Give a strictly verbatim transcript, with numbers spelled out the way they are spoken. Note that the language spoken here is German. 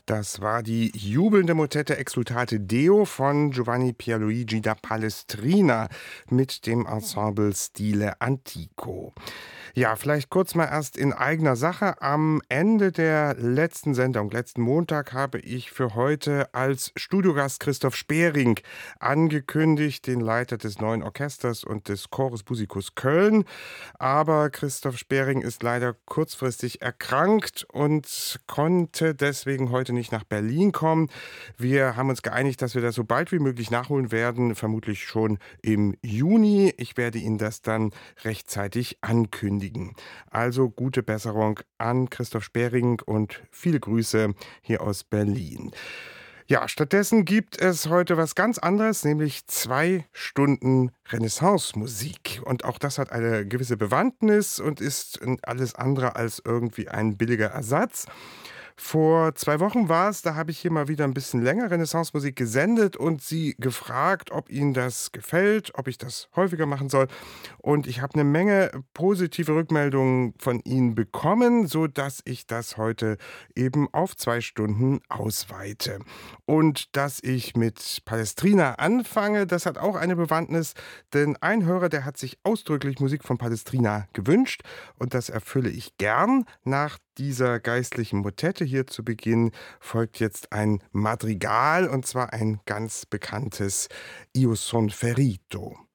Das war die jubelnde Motette Exultate Deo von Giovanni Pierluigi da Palestrina mit dem Ensemble Stile Antico. Ja, vielleicht kurz mal erst in eigener Sache. Am Ende der letzten Sendung, letzten Montag, habe ich für heute als Studiogast Christoph Spering angekündigt, den Leiter des Neuen Orchesters und des Chores Musicus Köln. Aber Christoph Spering ist leider kurzfristig erkrankt und konnte deswegen heute nicht nach Berlin kommen. Wir haben uns geeinigt, dass wir das so bald wie möglich nachholen werden, vermutlich schon im Juni. Ich werde Ihnen das dann rechtzeitig ankündigen. Also gute Besserung an Christoph Spering und viele Grüße hier aus Berlin. Ja, stattdessen gibt es heute was ganz anderes, nämlich zwei Stunden Renaissance-Musik. Und auch das hat eine gewisse Bewandtnis und ist alles andere als irgendwie ein billiger Ersatz. Vor zwei Wochen war es, da habe ich hier mal wieder ein bisschen länger Renaissance-Musik gesendet und Sie gefragt, ob Ihnen das gefällt, ob ich das häufiger machen soll. Und ich habe eine Menge positive Rückmeldungen von Ihnen bekommen, sodass ich das heute eben auf zwei Stunden ausweite. Und dass ich mit Palestrina anfange, das hat auch eine Bewandtnis, denn ein Hörer, der hat sich ausdrücklich Musik von Palestrina gewünscht und das erfülle ich gern. Nach dieser geistlichen Motette hier zu Beginn folgt jetzt ein Madrigal, und zwar ein ganz bekanntes Io son ferito.